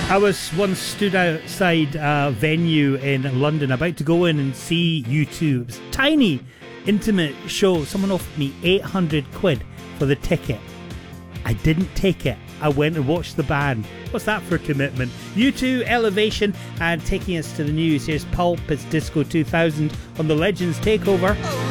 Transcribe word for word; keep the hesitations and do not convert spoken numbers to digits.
I was once stood outside a venue in London about to go in and see U two. It was a tiny, intimate show. Someone offered me eight hundred quid for the ticket. I didn't take it. I went and watched the band. What's that for commitment? U two, Elevation, and taking us to the news. Here's Pulp, it's Disco two thousand on the Legends Takeover.